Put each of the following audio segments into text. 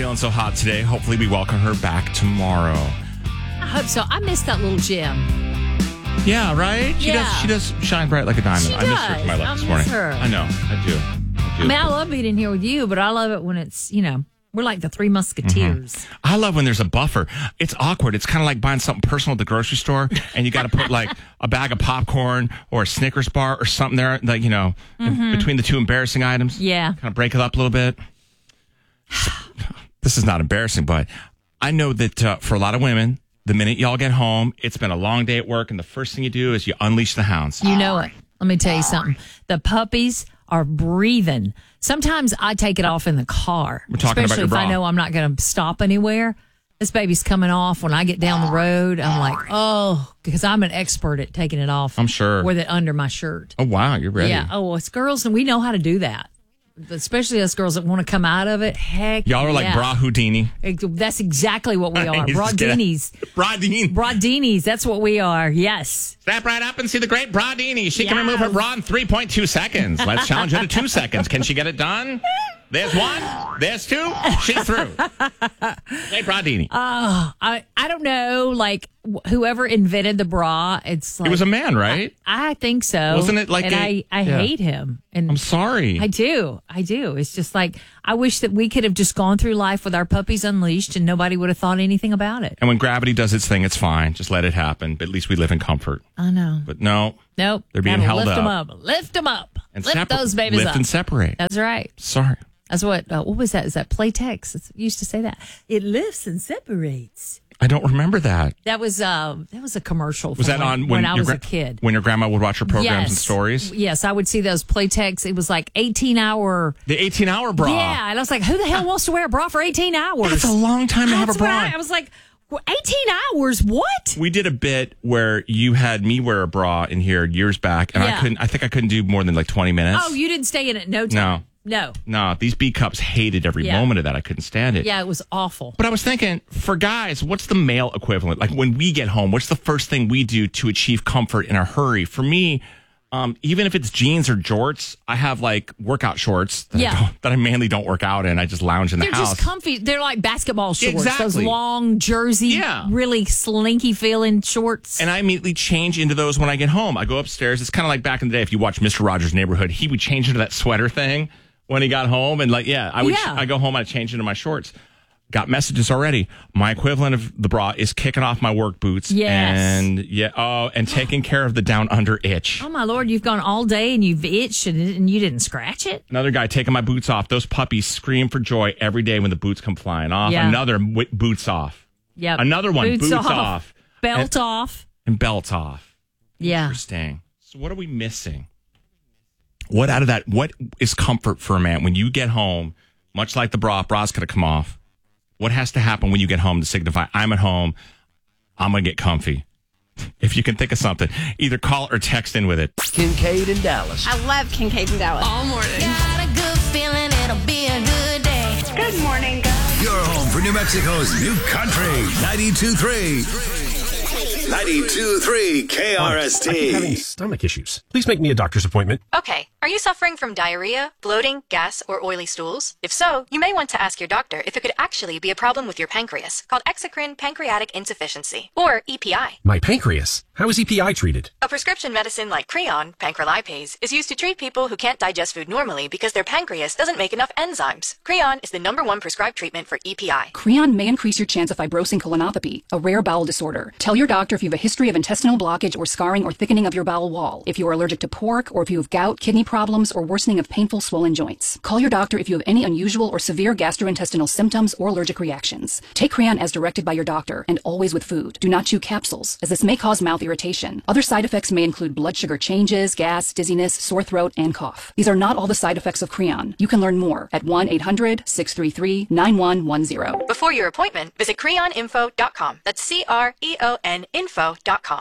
feeling so hot today. Hopefully we welcome her back tomorrow. I hope so. I miss that little gem. Yeah, right? She does shine bright like a diamond. I missed her to my left this morning. Her. I know. I do. I mean, I love being in here with you, but I love it when it's, we're like the Three Musketeers. Mm-hmm. I love when there's a buffer. It's awkward. It's kind of like buying something personal at the grocery store, and you got to put like a bag of popcorn or a Snickers bar or something there, like, between the two embarrassing items. Yeah. Kind of break it up a little bit. This is not embarrassing, but I know that for a lot of women, the minute y'all get home, it's been a long day at work, and the first thing you do is you unleash the hounds. You know it. Let me tell you something. The puppies are breathing. Sometimes I take it off in the car. We're talking especially about your if I know I'm not going to stop anywhere. This baby's coming off. When I get down the road, I'm like, because I'm an expert at taking it off. I'm sure. With it under my shirt. Oh, wow. You're ready. Yeah. Oh, it's girls, and we know how to do that. Especially us girls that want to come out of it. Heck, y'all are like bra Houdini. That's exactly what we are. Bradinis. Bradinis. That's what we are. Yes. Step right up and see the great Bradini. She can remove her bra in 3.2 seconds. Let's challenge her to 2 seconds. Can she get it done? There's one. There's two. She's through. Great Bradini. I don't know. Like whoever invented the bra, it's like, it was a man, right? I think so. Wasn't it like? And I hate him. And I'm sorry. I do. It's just like I wish that we could have just gone through life with our puppies unleashed and nobody would have thought anything about it. And when gravity does its thing, it's fine. Just let it happen. But at least we live in comfort. I know. But no. Nope. They're being held lift up. Them up. Lift them up. And lift those babies lift up. And separate. That's right. Sorry. That's what was that? Is that Playtex? It used to say that. It lifts and separates. I don't remember that. That was a commercial. Was that on when I was a kid? When your grandma would watch her programs and stories? Yes, I would see those Playtex. It was like 18-hour. The 18-hour bra. Yeah, and I was like, who the hell wants to wear a bra for 18 hours? That's a long time to have a bra. I was like, 18 hours? What? We did a bit where you had me wear a bra in here years back, and I think I couldn't do more than like 20 minutes. Oh, you didn't stay in it no time. No, these B cups hated every moment of that. I couldn't stand it. Yeah, it was awful. But I was thinking, for guys, what's the male equivalent? Like when we get home, what's the first thing we do to achieve comfort in a hurry? For me, even if it's jeans or jorts, I have like workout shorts that I mainly don't work out in. I just lounge in the house. They're just comfy. They're like basketball shorts. Exactly. Those long jersey, really slinky feeling shorts. And I immediately change into those when I get home. I go upstairs. It's kind of like back in the day, if you watch Mr. Rogers' Neighborhood, he would change into that sweater thing when he got home. And I go home, I change into my shorts. Got messages already. My equivalent of the bra is kicking off my work boots. Yes. And taking care of the down under itch. Oh my Lord, you've gone all day and you've itched and you didn't scratch it? Another guy taking my boots off. Those puppies scream for joy every day when the boots come flying off. Yeah. Another boots off. Yep. Another one, boots off. Belt off. And belts off. Yeah. Interesting. So what are we missing? What out of that, what is comfort for a man when you get home, much like the bra's going to come off? What has to happen when you get home to signify, I'm at home, I'm going to get comfy? If you can think of something, either call or text in with it. Kincaid in Dallas. I love Kincaid in Dallas. All morning. Got a good feeling it'll be a good day. Good morning, guys. You're home for New Mexico's new country. 92.3. 92.3 KRST. I keep having stomach issues. Please make me a doctor's appointment. Okay, are you suffering from diarrhea, bloating, gas, or oily stools? If so, you may want to ask your doctor if it could actually be a problem with your pancreas, called exocrine pancreatic insufficiency, or EPI. My pancreas? How is EPI treated? A prescription medicine like Creon, pancrelipase, is used to treat people who can't digest food normally because their pancreas doesn't make enough enzymes. Creon is the #1 prescribed treatment for EPI. Creon may increase your chance of fibrosing colonopathy, a rare bowel disorder. Tell your doctor if you have a history of intestinal blockage or scarring or thickening of your bowel wall, if you are allergic to pork, or if you have gout, kidney problems, or worsening of painful swollen joints. Call your doctor if you have any unusual or severe gastrointestinal symptoms or allergic reactions. Take Creon as directed by your doctor, and always with food. Do not chew capsules, as this may cause mouth irritation. Other side effects may include blood sugar changes, gas, dizziness, sore throat, and cough. These are not all the side effects of Creon. You can learn more at 1-800-633-9110. Before your appointment, visit creoninfo.com. That's CREON info.com.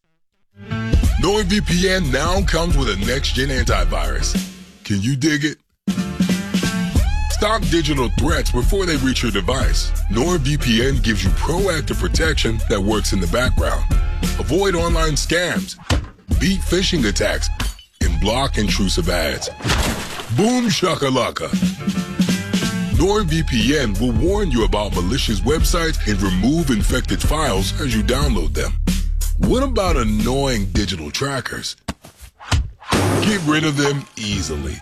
NordVPN now comes with a next-gen antivirus. Can you dig it? Stop digital threats before they reach your device. NordVPN gives you proactive protection that works in the background. Avoid online scams, beat phishing attacks, and block intrusive ads. Boom shakalaka. NordVPN will warn you about malicious websites and remove infected files as you download them. What about annoying digital trackers? Get rid of them easily.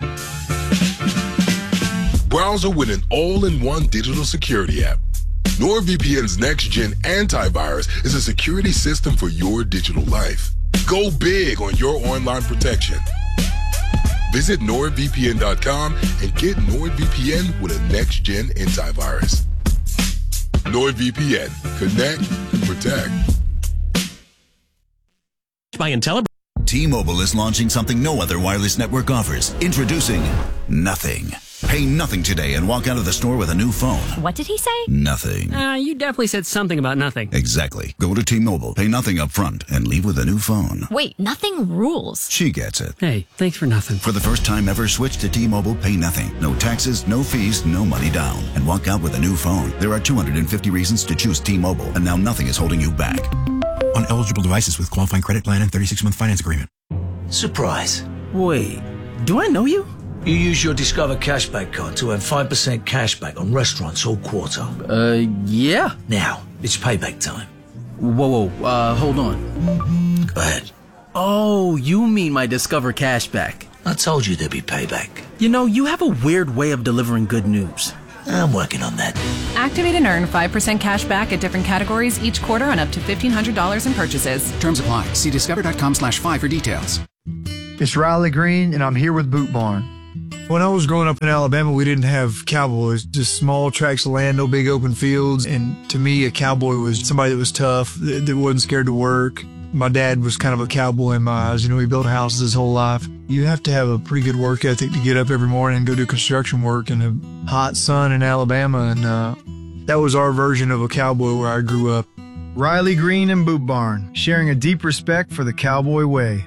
Browser with an all-in-one digital security app. NordVPN's next-gen antivirus is a security system for your digital life. Go big on your online protection. Visit NordVPN.com and get NordVPN with a next-gen antivirus. NordVPN. Connect and protect. By Intelli. T-Mobile is launching something no other wireless network offers. Introducing Nothing. Pay nothing today and walk out of the store with a new phone. What did he say? Nothing. You definitely said something about nothing. Exactly. Go to T-Mobile, pay nothing up front, and leave with a new phone. Wait, nothing rules. She gets it. Hey, thanks for nothing. For the first time ever, switch to T-Mobile, pay nothing. No taxes, no fees, no money down. And walk out with a new phone. There are 250 reasons to choose T-Mobile, and now nothing is holding you back. On eligible devices with qualifying credit plan and 36-month finance agreement. Surprise. Wait, do I know you? You use your Discover Cashback card to earn 5% cashback on restaurants all quarter. Yeah. Now, it's payback time. Whoa, hold on. Go ahead. Oh, you mean my Discover Cashback. I told you there'd be payback. You know, you have a weird way of delivering good news. I'm working on that. Activate and earn 5% cash back at different categories each quarter on up to $1,500 in purchases. Terms apply. See discover.com/5 for details. It's Riley Green, and I'm here with Boot Barn. When I was growing up in Alabama, we didn't have cowboys, just small tracts of land, no big open fields. And to me, a cowboy was somebody that was tough, that wasn't scared to work. My dad was kind of a cowboy in my eyes. You know, he built houses his whole life. You have to have a pretty good work ethic to get up every morning and go do construction work in a hot sun in Alabama. And that was our version of a cowboy where I grew up. Riley Green and Boot Barn, sharing a deep respect for the cowboy way.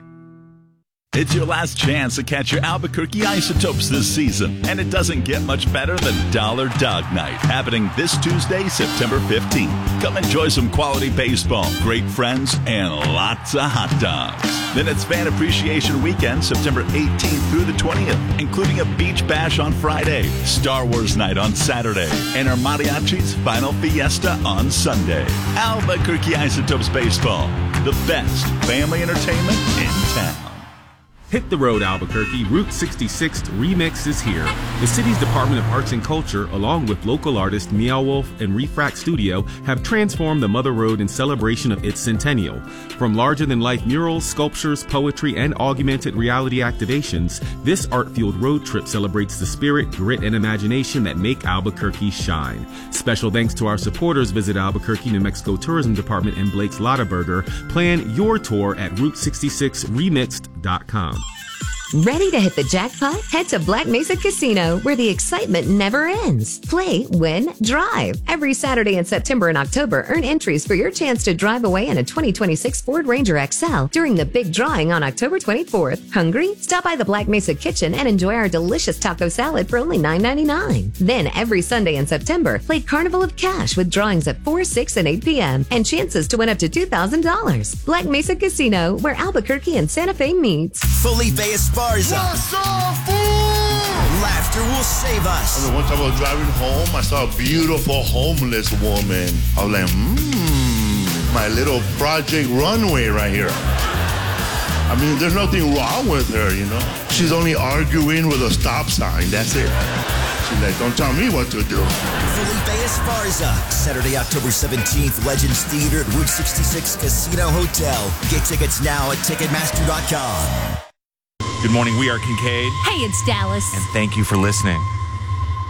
It's your last chance to catch your Albuquerque Isotopes this season, and it doesn't get much better than Dollar Dog Night, happening this Tuesday, September 15th. Come enjoy some quality baseball, great friends, and lots of hot dogs. Then it's Fan Appreciation Weekend, September 18th through the 20th, including a beach bash on Friday, Star Wars Night on Saturday, and our Mariachi's Final Fiesta on Sunday. Albuquerque Isotopes Baseball, the best family entertainment in town. Hit the road, Albuquerque. Route 66 Remix is here. The city's Department of Arts and Culture, along with local artists Meow Wolf and Refract Studio, have transformed the Mother Road in celebration of its centennial. From larger-than-life murals, sculptures, poetry, and augmented reality activations, this art-fueled road trip celebrates the spirit, grit, and imagination that make Albuquerque shine. Special thanks to our supporters. Visit Albuquerque, New Mexico Tourism Department and Blake's Lottaburger. Plan your tour at Route66remixed.com. Ready to hit the jackpot? Head to Black Mesa Casino, where the excitement never ends. Play, win, drive. Every Saturday in September and October, earn entries for your chance to drive away in a 2026 Ford Ranger XL during the big drawing on October 24th. Hungry? Stop by the Black Mesa Kitchen and enjoy our delicious taco salad for only $9.99. Then, every Sunday in September, play Carnival of Cash with drawings at 4, 6, and 8 p.m. and chances to win up to $2,000. Black Mesa Casino, where Albuquerque and Santa Fe meets. Felipe Esparza. Laughter will save us. I mean, one time I was driving home, I saw a beautiful homeless woman. I was like, my little project runway right here. I mean, there's nothing wrong with her, you know. She's only arguing with a stop sign, that's it. She's like, don't tell me what to do. Felipe Esparza, Saturday, October 17th, Legends Theater at Route 66 Casino Hotel. Get tickets now at Ticketmaster.com. Good morning. We are Kincaid. Hey, it's Dallas. And thank you for listening.